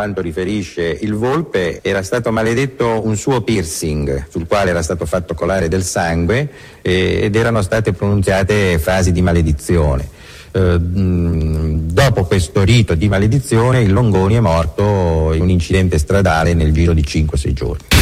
quanto riferisce il Volpe, era stato maledetto un suo piercing sul quale era stato fatto colare del sangue ed erano state pronunziate frasi di maledizione. Dopo questo rito di maledizione il Longoni è morto in un incidente stradale nel giro di 5-6 giorni.